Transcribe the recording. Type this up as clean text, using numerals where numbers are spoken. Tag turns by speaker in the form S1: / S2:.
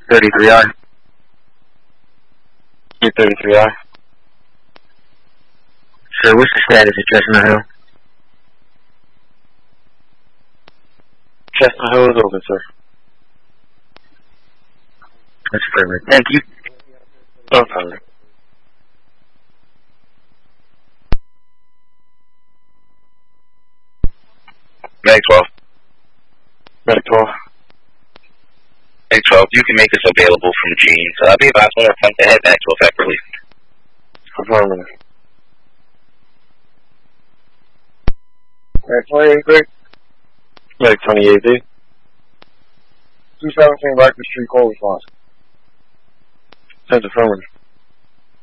S1: 33I. You're 33I. Sir, what's the status of Chestnut Hill? Chestnut Hill is open, sir. That's perfect. Thank you. No problem.
S2: Mag 12.
S1: Mag 12.
S2: Mag 12, you can make us available from Gene. So I'll be about to attempt to head Mag 12 separately.
S1: Affirmative.
S3: Mag 28,
S1: Mag 28, D.
S3: 217 Rikers Street, call response.
S1: That's affirmative.